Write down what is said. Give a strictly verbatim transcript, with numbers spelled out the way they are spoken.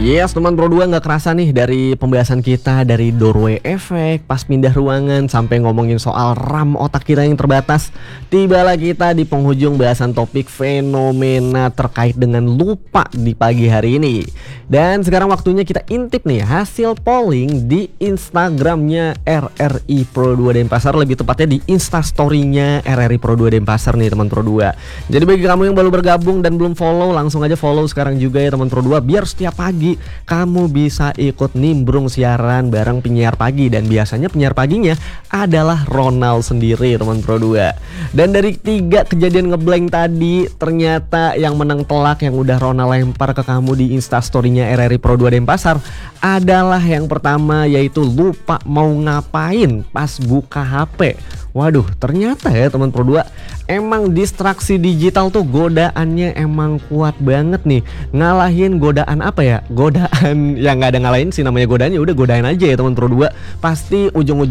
Yes teman Pro dua, nggak kerasa nih dari pembahasan kita dari doorway effect pas pindah ruangan sampai ngomongin soal RAM otak kita yang terbatas. Tibalah kita di penghujung bahasan topik fenomena terkait dengan lupa di pagi hari ini. Dan sekarang waktunya kita intip nih hasil polling di Instagramnya R R I Pro dua Denpasar, lebih tepatnya di Instastory-nya R R I Pro dua Denpasar nih teman Pro dua. Jadi bagi kamu yang baru bergabung dan belum follow, langsung aja follow sekarang juga ya teman Pro dua, biar setiap pagi kamu bisa ikut nimbrung siaran bareng penyiar pagi. Dan biasanya penyiar paginya adalah Ronald sendiri teman Pro dua. Dan dari tiga kejadian ngeblank tadi, ternyata yang menang telak yang udah Ronald lempar ke kamu di Instastory-nya R R I Pro dua Denpasar adalah yang pertama, yaitu lupa mau ngapain pas buka H P. Waduh, ternyata ya teman Pro dua, emang distraksi digital tuh godaannya emang kuat banget nih. Ngalahin godaan apa ya? Godaan yang nggak ada ngalahin sih, namanya godaan ya udah godain aja ya teman Pro dua. Pasti ujung-ujung